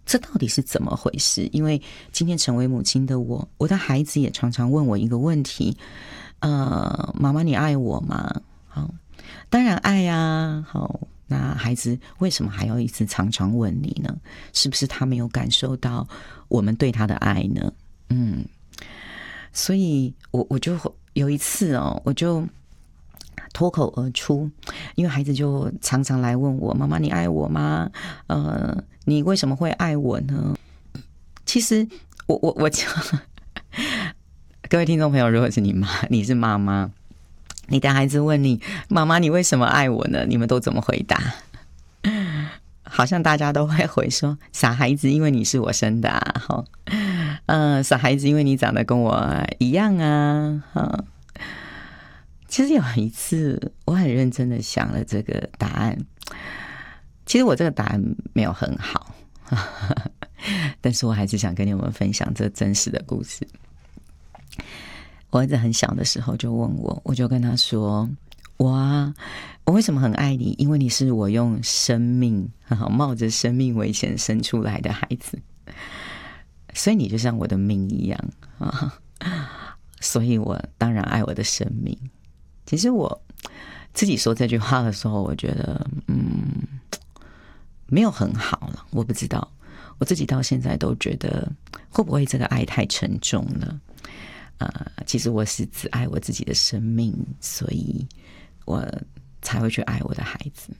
这到底是怎么回事？因为今天成为母亲的我的孩子也常常问我一个问题，妈妈你爱我吗？好，当然爱啊。好，那孩子为什么还要一直常常问你呢？是不是他没有感受到我们对他的爱呢？所以我就有一次我就脱口而出，因为孩子就常常来问我，妈妈你爱我吗？你为什么会爱我呢？其实我各位听众朋友，如果是你是妈妈，你的孩子问你，妈妈你为什么爱我呢？你们都怎么回答？好像大家都会回说，傻孩子，因为你是我生的啊。傻孩子，因为你长得跟我一样啊。其实有一次我很认真的想了这个答案，其实我这个答案没有很好但是我还是想跟你们分享这真实的故事。我儿子很小的时候就问我，我就跟他说，我为什么很爱你？因为你是我用生命冒着生命危险生出来的孩子，所以你就像我的命一样所以我当然爱我的生命。其实我自己说这句话的时候，我觉得没有很好了，我不知道，我自己到现在都觉得会不会这个爱太沉重了。其实我是只爱我自己的生命，所以我才会去爱我的孩子。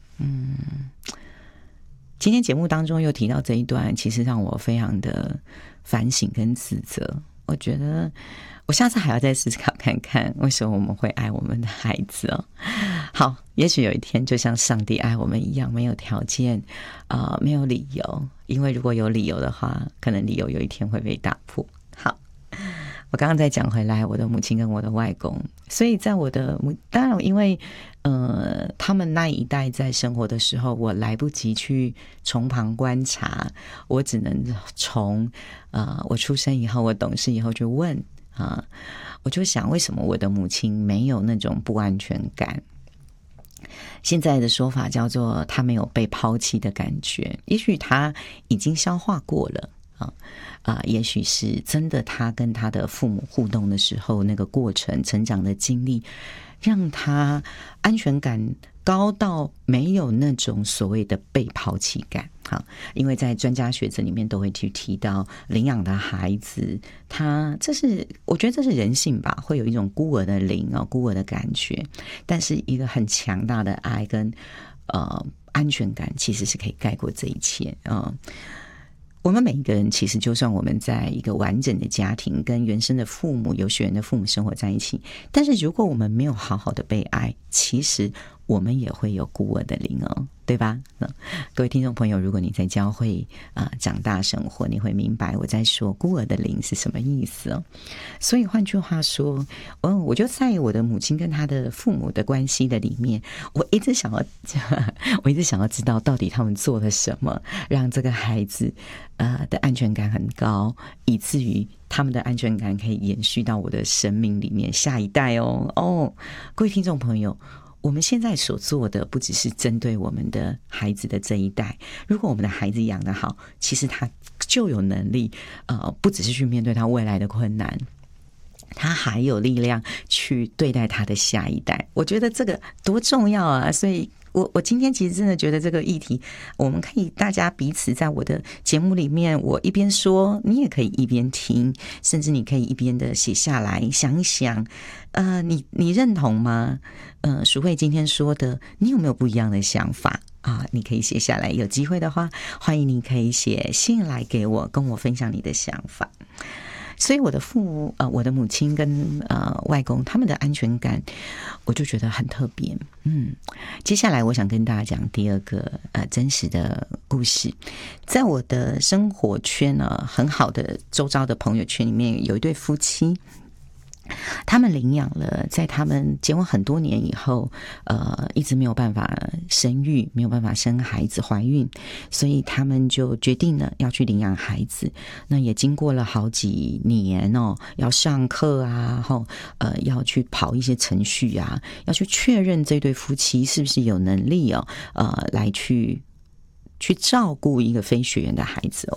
今天节目当中又提到这一段，其实让我非常的反省跟自责。我觉得我下次还要再思考看看，为什么我们会爱我们的孩子好，也许有一天就像上帝爱我们一样，没有条件没有理由，因为如果有理由的话，可能理由有一天会被打破。好，我刚刚再讲回来，我的母亲跟我的外公，所以在当然因为他们那一代在生活的时候，我来不及去从旁观察，我只能从我出生以后，我懂事以后去问我就想为什么我的母亲没有那种不安全感。现在的说法叫做她没有被抛弃的感觉，也许她已经消化过了也许是真的他跟他的父母互动的时候，那个过程成长的经历让他安全感高到没有那种所谓的被抛弃感。因为在专家学者里面都会去提到领养的孩子，我觉得这是人性吧，会有一种孤儿的灵孤儿的感觉，但是一个很强大的爱跟安全感其实是可以盖过这一切我们每一个人其实就算我们在一个完整的家庭跟原生的父母有血缘的父母生活在一起，但是如果我们没有好好的被爱，其实我们也会有孤儿的灵对吧？各位听众朋友，如果你在教会长大生活，你会明白我在说孤儿的灵是什么意思所以换句话说我就在我的母亲跟她的父母的关系的里面，我一直想要知道到底他们做了什么让这个孩子的安全感很高，以至于他们的安全感可以延续到我的生命里面下一代各位听众朋友，我们现在所做的不只是针对我们的孩子的这一代，如果我们的孩子养得好，其实他就有能力不只是去面对他未来的困难，他还有力量去对待他的下一代。我觉得这个多重要啊！所以我今天其实真的觉得这个议题，我们可以大家彼此在我的节目里面，我一边说，你也可以一边听，甚至你可以一边的写下来想一想你认同吗？淑慧今天说的，你有没有不一样的想法你可以写下来，有机会的话欢迎你可以写信来给我，跟我分享你的想法。所以我的我的母亲跟外公他们的安全感，我就觉得很特别。接下来我想跟大家讲第二个真实的故事。在我的生活圈很好的周遭的朋友圈里面，有一对夫妻，他们领养了，在他们结婚很多年以后一直没有办法生育，没有办法生孩子怀孕，所以他们就决定了要去领养孩子。那也经过了好几年要上课要去跑一些程序要去确认这对夫妻是不是有能力来去照顾一个非血缘的孩子